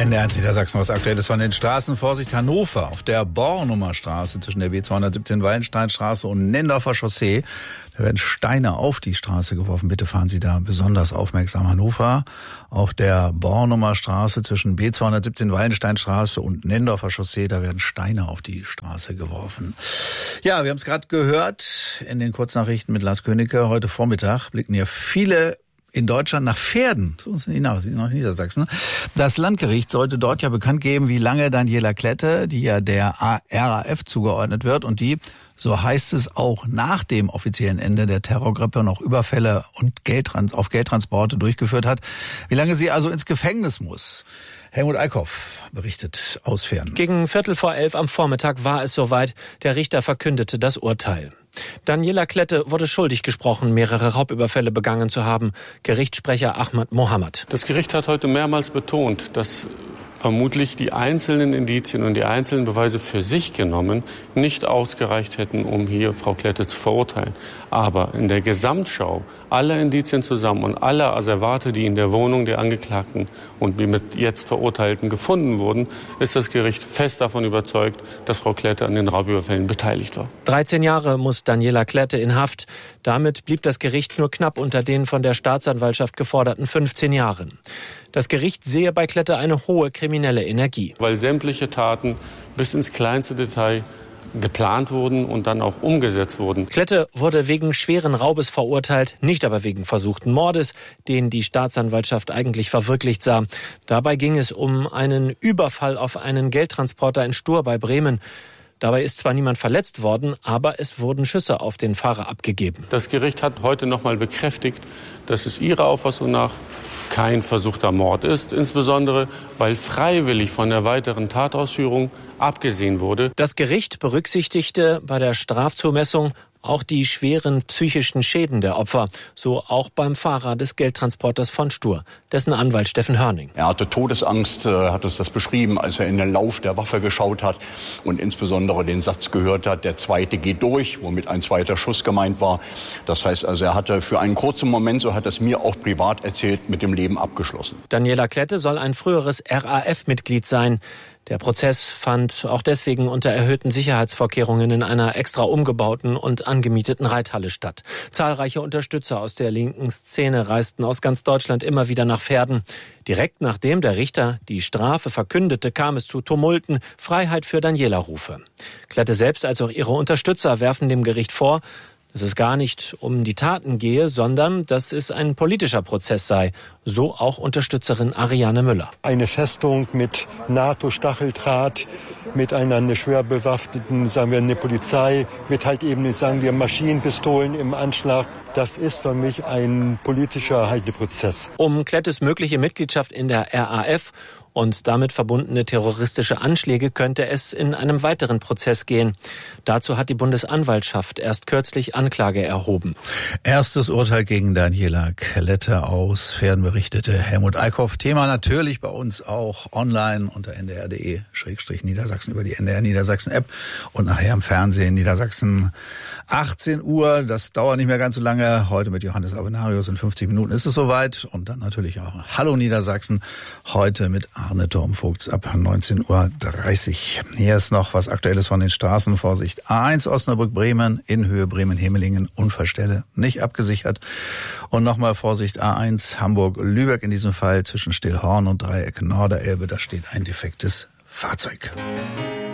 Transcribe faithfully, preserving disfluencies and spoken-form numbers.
N D R eins Niedersachsen, was aktuell ist von den Straßen. Vorsicht, Hannover auf der Bornumer Straße zwischen der B zweihundertsiebzehn Wallensteinstraße und Nendorfer Chaussee. Da werden Steine auf die Straße geworfen. Bitte fahren Sie da besonders aufmerksam. Hannover auf der Bornumer Straße zwischen B zweihundertsiebzehn Wallensteinstraße und Nendorfer Chaussee. Da werden Steine auf die Straße geworfen. Ja, wir haben es gerade gehört in den Kurznachrichten mit Lars Königke. Heute Vormittag blicken hier viele in Deutschland nach Pferden, so ist es nach Niedersachsen. Das Landgericht sollte dort ja bekannt geben, wie lange Daniela Klette, die ja der R A F zugeordnet wird und die, so heißt es, auch nach dem offiziellen Ende der Terrorgrippe noch Überfälle und Geldtrans- auf Geldtransporte durchgeführt hat, wie lange sie also ins Gefängnis muss. Helmut Eickhoff berichtet aus Pferden. Gegen Viertel vor elf am Vormittag war es soweit. Der Richter verkündete das Urteil. Daniela Klette wurde schuldig gesprochen, mehrere Raubüberfälle begangen zu haben. Gerichtssprecher Ahmad Mohammed. Das Gericht hat heute mehrmals betont, dass vermutlich die einzelnen Indizien und die einzelnen Beweise für sich genommen nicht ausgereicht hätten, um hier Frau Klette zu verurteilen. Aber in der Gesamtschau aller Indizien zusammen und aller Asservate, die in der Wohnung der Angeklagten und die mit jetzt Verurteilten gefunden wurden, ist das Gericht fest davon überzeugt, dass Frau Klette an den Raubüberfällen beteiligt war. dreizehn Jahre muss Daniela Klette in Haft. Damit blieb das Gericht nur knapp unter den von der Staatsanwaltschaft geforderten fünfzehn Jahren. Das Gericht sehe bei Klette eine hohe kriminelle Energie. Weil sämtliche Taten bis ins kleinste Detail geplant wurden und dann auch umgesetzt wurden. Klette wurde wegen schweren Raubes verurteilt, nicht aber wegen versuchten Mordes, den die Staatsanwaltschaft eigentlich verwirklicht sah. Dabei ging es um einen Überfall auf einen Geldtransporter in Stur bei Bremen. Dabei ist zwar niemand verletzt worden, aber es wurden Schüsse auf den Fahrer abgegeben. Das Gericht hat heute noch mal bekräftigt, dass es ihrer Auffassung nach kein versuchter Mord ist, insbesondere weil freiwillig von der weiteren Tatausführung abgesehen wurde. Das Gericht berücksichtigte bei der Strafzumessung auch die schweren psychischen Schäden der Opfer, so auch beim Fahrer des Geldtransporters von Stur, dessen Anwalt Steffen Hörning. Er hatte Todesangst, hat uns das beschrieben, als er in den Lauf der Waffe geschaut hat und insbesondere den Satz gehört hat, der zweite geht durch, womit ein zweiter Schuss gemeint war. Das heißt also, er hatte für einen kurzen Moment, so hat er es mir auch privat erzählt, mit dem Leben abgeschlossen. Daniela Klette soll ein früheres R A F-Mitglied sein. Der Prozess fand auch deswegen unter erhöhten Sicherheitsvorkehrungen in einer extra umgebauten und angemieteten Reithalle statt. Zahlreiche Unterstützer aus der linken Szene reisten aus ganz Deutschland immer wieder nach Pferden. Direkt nachdem der Richter die Strafe verkündete, kam es zu Tumulten, Freiheit für Daniela-Rufe. Klette selbst als auch ihre Unterstützer werfen dem Gericht vor, dass es gar nicht um die Taten gehe, sondern dass es ein politischer Prozess sei. So auch Unterstützerin Ariane Müller. Eine Festung mit NATO-Stacheldraht, mit einer schwer bewaffneten, sagen wir, eine Polizei, mit halt eben, sagen wir, Maschinenpistolen im Anschlag. Das ist für mich ein politischer Halteprozess. Um Klettes mögliche Mitgliedschaft in der R A F und damit verbundene terroristische Anschläge könnte es in einem weiteren Prozess gehen. Dazu hat die Bundesanwaltschaft erst kürzlich Anklage erhoben. Erstes Urteil gegen Daniela Klette aus Pferden, berichtete Helmut Eickhoff. Thema natürlich bei uns auch online unter n d r punkt d e Schrägstrich Niedersachsen über die N D R Niedersachsen App und nachher im Fernsehen Niedersachsen achtzehn Uhr. Das dauert nicht mehr ganz so lange. Heute mit Johannes Avenarius in fünfzig Minuten ist es soweit. Und dann natürlich auch Hallo Niedersachsen. Heute mit Arne Dormvogts ab neunzehn Uhr dreißig. Hier ist noch was Aktuelles von den Straßen. Vorsicht, A eins Osnabrück-Bremen, in Höhe Bremen-Hemelingen, Unfallstelle nicht abgesichert. Und nochmal Vorsicht, A eins Hamburg-Lübeck, in diesem Fall zwischen Stillhorn und Dreieck Norderelbe. Da steht ein defektes Fahrzeug.